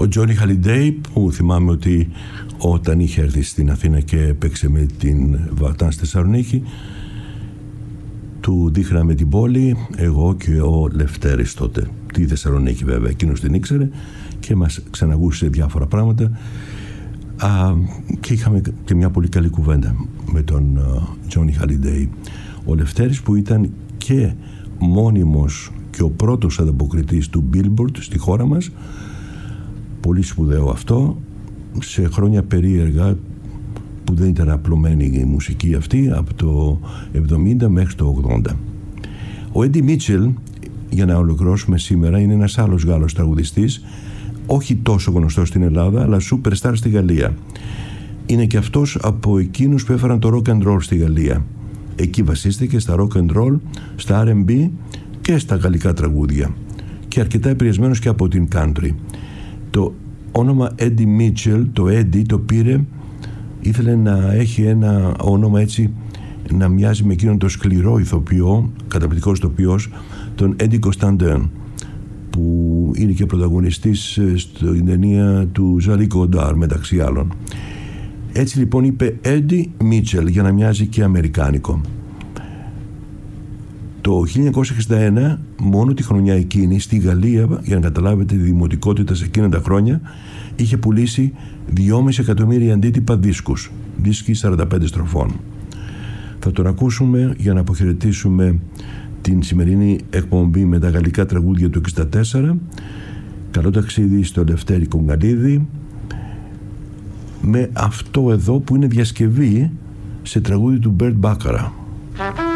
Ο Τζόνι Χαλιντέι, που θυμάμαι ότι όταν είχε έρθει στην Αθήνα και έπαιξε με την Βατάν στη Θεσσαλονίκη, του δείχναμε την πόλη, εγώ και ο Λευτέρης τότε, τη Θεσσαλονίκη βέβαια, εκείνος την ήξερε και μας ξαναγούσε διάφορα πράγματα, και είχαμε και μια πολύ καλή κουβέντα με τον Τζόνι Χαλιντέι. Ο Λευτέρης, που ήταν και μόνιμος και ο πρώτος ανταποκριτής του Billboard στη χώρα μας, πολύ σπουδαίο αυτό, σε χρόνια περίεργα που δεν ήταν απλωμένη η μουσική αυτή, από το 70 μέχρι το 80. Ο Έντι Μίτσελ, για να ολοκληρώσουμε σήμερα, είναι ένας άλλος Γάλλος τραγουδιστής, όχι τόσο γνωστός στην Ελλάδα, αλλά superstar στη Γαλλία. Είναι και αυτός από εκείνους που έφεραν το rock and roll στη Γαλλία. Εκεί βασίστηκε στα rock and roll, στα R&B και στα γαλλικά τραγούδια, και αρκετά επηρεασμένος και από την country. Το όνομα Έντι Μίτσελ, το Έντι το πήρε, ήθελε να έχει ένα όνομα έτσι να μοιάζει με εκείνον το σκληρό ηθοποιό, καταπληκτικός ηθοποιός, τον Έντι Κωνσταντέν, που είναι και πρωταγωνιστής στην ταινία του Ζαρί Κοντάρ, μεταξύ άλλων. Έτσι λοιπόν είπε Έντι Μίτσελ για να μοιάζει και αμερικάνικο. Το 1961, μόνο τη χρονιά εκείνη, στη Γαλλία, για να καταλάβετε τη δημοτικότητα σε εκείνα τα χρόνια, είχε πουλήσει 2,5 εκατομμύρια αντίτυπα δίσκους, δίσκοι 45 στροφών. Θα τον ακούσουμε για να αποχαιρετήσουμε την σημερινή εκπομπή με τα γαλλικά τραγούδια του 1964. Καλό ταξίδι στο Λευτέρη Κογκαλίδη, με αυτό εδώ που είναι διασκευή σε τραγούδι του Μπέρτ Μπάκαρα.